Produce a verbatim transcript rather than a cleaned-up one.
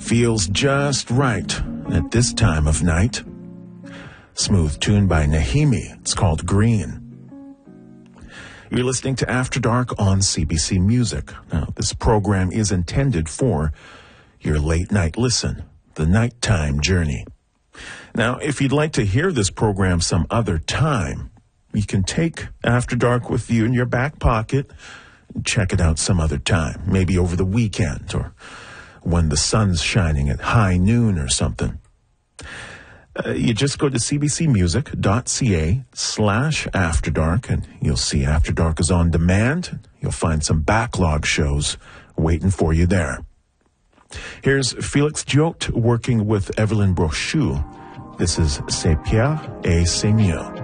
feels just right at this time of night. Smooth tune by Nahimi. It's called Green. You're listening to After Dark on C B C Music. Now, this program is intended for your late night listen, the nighttime journey. Now, if you'd like to hear this program some other time, you can take After Dark with you in your back pocket and check it out some other time, maybe over the weekend or when the sun's shining at high noon or something. Uh, you just go to cbcmusic.ca slash After Dark, and you'll see After Dark is on demand. You'll find some backlog shows waiting for you there. Here's Felix Jote working with Evelyn Brochu. This is C'est Pierre et Seigneur.